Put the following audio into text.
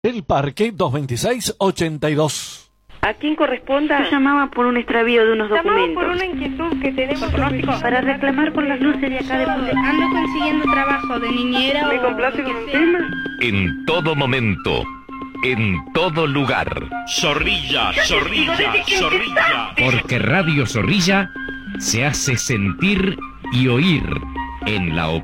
El Parque 226-82. ¿A quién corresponda? Yo llamaba por un extravío de unos documentos. Llamaba por una inquietud que tenemos para reclamar por las luces de acá de Punta. Ando consiguiendo trabajo de niñera. ¿Me complace con un tema? En todo momento, en todo lugar. Zorrilla, Zorrilla, Zorrilla. Porque Radio Zorrilla se hace sentir y oír en la